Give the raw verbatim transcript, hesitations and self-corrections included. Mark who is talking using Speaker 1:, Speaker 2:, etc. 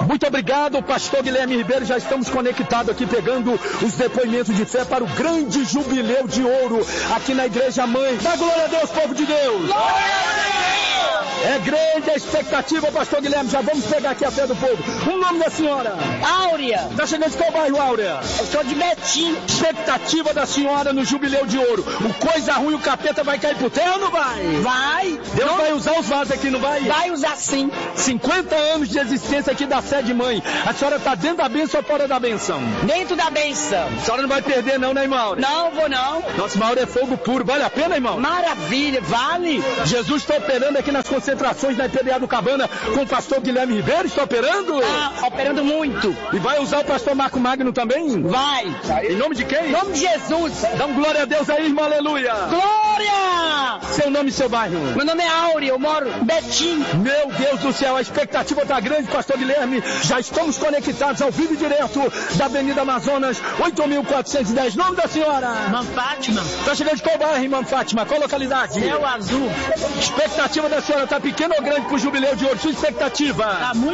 Speaker 1: Muito obrigado, pastor Guilherme Ribeiro. Já estamos conectados aqui, pegando os depoimentos de fé para o grande jubileu de ouro aqui na Igreja Mãe. Dá glória a Deus, povo de Deus! Glória a Deus! É grande a expectativa, pastor Guilherme. Já vamos pegar aqui a fé do povo. O nome da senhora?
Speaker 2: Áurea.
Speaker 1: Tá chegando de qual bairro, Áurea?
Speaker 2: Eu sou de Betim.
Speaker 1: Expectativa da senhora no jubileu de ouro. O coisa ruim, o capeta vai cair pro terra ou não vai?
Speaker 2: Vai.
Speaker 1: Deus
Speaker 2: não...
Speaker 1: vai usar os vasos aqui, não vai?
Speaker 2: Vai usar sim.
Speaker 1: cinquenta anos de existência aqui da sede mãe. A senhora tá dentro da bênção ou fora da bênção?
Speaker 2: Dentro da bênção.
Speaker 1: A senhora não vai perder não, né, irmão?
Speaker 2: Não, vou não.
Speaker 1: Nossa, irmão, é fogo puro. Vale a pena, irmão?
Speaker 2: Maravilha, vale.
Speaker 1: Jesus está operando aqui nas concentrações na I P B A do Cabana com o pastor Guilherme Ribeiro. Está operando?
Speaker 2: Ah, operando muito.
Speaker 1: E vai usar o pastor Marco Magno também?
Speaker 2: Vai.
Speaker 1: Em nome de quem?
Speaker 2: Em nome de Jesus.
Speaker 1: Dá um glória a Deus aí, irmão, aleluia.
Speaker 2: Glória!
Speaker 1: Seu nome e seu bairro?
Speaker 2: Meu nome é Áurea, eu moro em Betim.
Speaker 1: Meu Deus do céu, a expectativa tá grande, pastor Guilherme. Já estamos conectados ao vivo e direto da Avenida Amazonas, oito mil quatrocentos e dez. Nome da senhora?
Speaker 2: Irmã Fátima.
Speaker 1: Tá chegando de qual bairro, irmã Fátima? Qual localidade?
Speaker 2: Céu Azul.
Speaker 1: Expectativa da senhora tá pequena ou grande pro jubileu de ouro? Sua expectativa?
Speaker 2: Tá muito